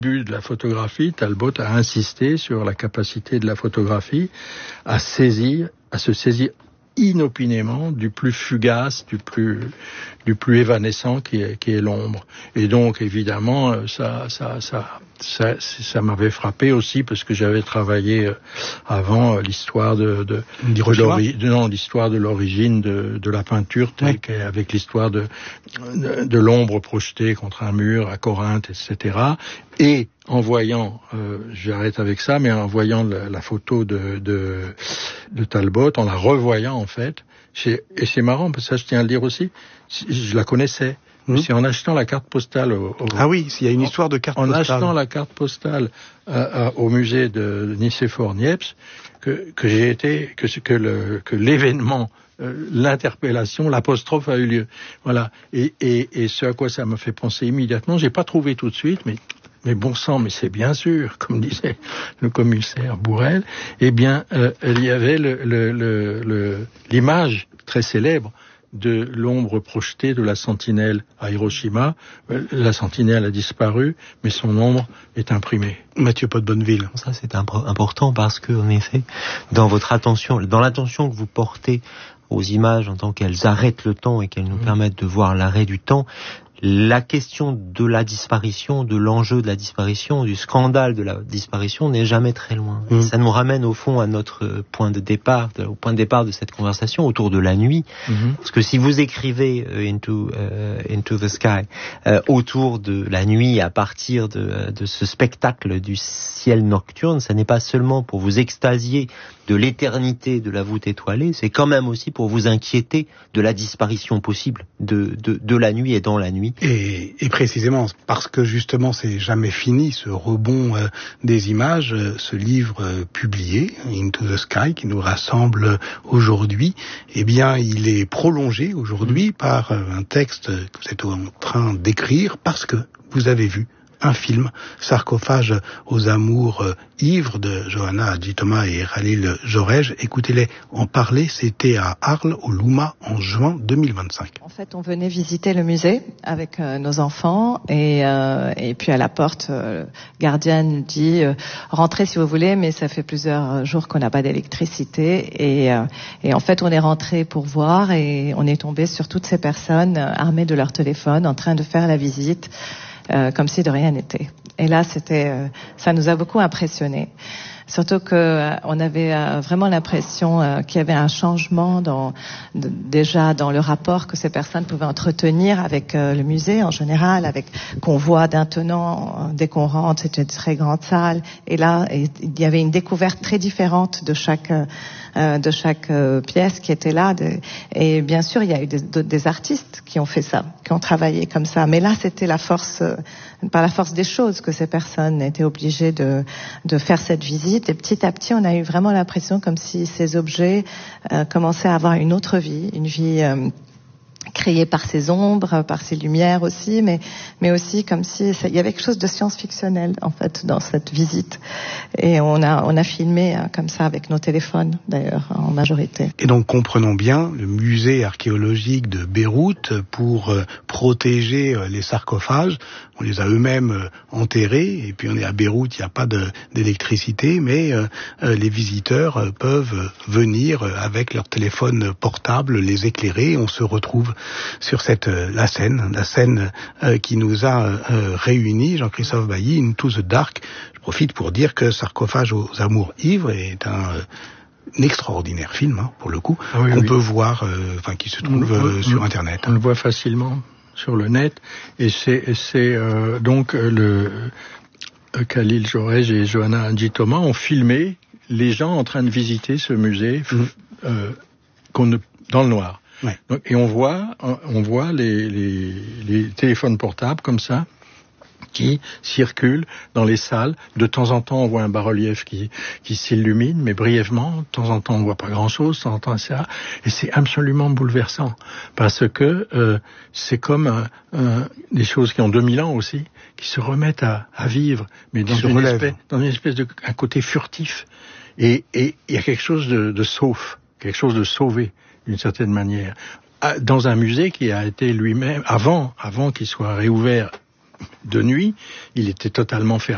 début de la photographie, Talbot a insisté sur la capacité de la photographie à se saisir inopinément du plus fugace, du plus évanescent qui est l'ombre. Et donc évidemment ça m'avait frappé aussi parce que j'avais travaillé avant l'histoire l'histoire de l'origine de la peinture telle qu'elle, avec l'histoire de l'ombre projetée contre un mur à Corinthe, etc. Et en voyant, j'arrête avec ça, mais en voyant la photo de Talbot, en la revoyant en fait, et c'est marrant parce que ça je tiens à le dire aussi, je la connaissais. C'est en achetant la carte postale ah oui, il y a une histoire de carte postale. En achetant la carte postale au musée de Nicéphore-Niepce que l'événement, l'interpellation, l'apostrophe a eu lieu. Voilà. Et ce à quoi ça m'a fait penser immédiatement, j'ai pas trouvé tout de suite, mais bon sang, mais c'est bien sûr, comme disait le commissaire Bourrel, eh bien, il y avait l'image très célèbre de l'ombre projetée de la sentinelle à Hiroshima. La sentinelle a disparu, mais son ombre est imprimée. Mathieu Pot-Bonneville. Ça, c'est important parce que, en effet, dans l'attention que vous portez aux images en tant qu'elles arrêtent le temps et qu'elles nous permettent de voir l'arrêt du temps, la question de la disparition, de l'enjeu de la disparition, du scandale de la disparition n'est jamais très loin. Ça nous ramène au fond à notre point de départ, au point de départ de cette conversation autour de la nuit. Parce que si vous écrivez Into the Sky autour de la nuit à partir de ce spectacle du ciel nocturne, ça n'est pas seulement pour vous extasier de l'éternité de la voûte étoilée, c'est quand même aussi pour vous inquiéter de la disparition possible de la nuit et dans la nuit. Et précisément parce que justement c'est jamais fini ce rebond des images, ce livre publié Into the Sky qui nous rassemble aujourd'hui, eh bien il est prolongé aujourd'hui par un texte que vous êtes en train d'écrire parce que vous avez vu un film, Sarcophage aux amours ivres de Johanna Adjitoma et Khalil Jorej. Écoutez-les en parler, c'était à Arles, au Louma, en juin 2025. En fait, on venait visiter le musée avec nos enfants et puis à la porte, gardienne dit rentrez si vous voulez, mais ça fait plusieurs jours qu'on n'a pas d'électricité et en fait, on est rentré pour voir et on est tombé sur toutes ces personnes armées de leur téléphone en train de faire la visite. Comme si de rien n'était. Et là, ça nous a beaucoup impressionnés. Surtout que on avait vraiment l'impression qu'il y avait un changement déjà dans le rapport que ces personnes pouvaient entretenir avec le musée en général, qu'on voit maintenant dès qu'on rentre, c'est une très grande salle. Et là, il y avait une découverte très différente de chaque pièce qui était là. Et bien sûr, il y a eu des artistes qui ont fait ça, qui ont travaillé comme ça. Mais là, c'était par la force des choses que ces personnes étaient obligées de faire cette visite. Et petit à petit, on a eu vraiment l'impression comme si ces objets commençaient à avoir une autre vie, une vie créée par ces ombres, par ces lumières aussi, mais aussi comme si il y avait quelque chose de science-fictionnel en fait dans cette visite. Et on a filmé comme ça avec nos téléphones d'ailleurs en majorité. Et donc comprenons bien, le musée archéologique de Beyrouth, pour protéger les sarcophages, on les a eux-mêmes enterrés, et puis on est à Beyrouth, il n'y a pas d'électricité, mais les visiteurs peuvent venir avec leur téléphone portable, les éclairer, on se retrouve sur la scène qui nous a réunis, Jean-Christophe Bailly, Into the Dark. Je profite pour dire que Sarcophage aux amours ivres est un extraordinaire film, pour le coup, qu'on peut voir, qui se trouve sur Internet. On le voit facilement sur le net, et c'est donc Khalil Jorej et Johanna Adjitoma ont filmé les gens en train de visiter ce musée dans le noir. Ouais. Donc, et on voit les téléphones portables comme ça qui circulent dans les salles. De temps en temps, on voit un bas-relief qui s'illumine, mais brièvement. De temps en temps, on voit pas grand-chose. De temps en temps, ça. Et c'est absolument bouleversant parce que c'est comme des choses qui ont 2000 ans aussi, qui se remettent à vivre, mais dans une espèce de un côté furtif. Et il y a quelque chose de sauf, quelque chose de sauvé, d'une certaine manière, dans un musée qui a été lui-même, avant qu'il soit réouvert de nuit, il était totalement fermé.